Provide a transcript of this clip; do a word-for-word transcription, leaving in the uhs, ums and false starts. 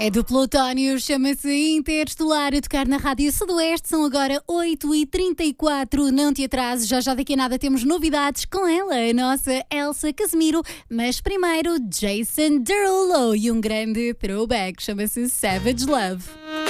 É do Plutónio, chama-se Interestelar, a tocar na Rádio Sudoeste. São agora oito e trinta e quatro. Não te atrases, já já daqui a nada temos novidades com ela, a nossa Elsa Casemiro. Mas primeiro, Jason Derulo e um grande throwback, chama-se Savage Love.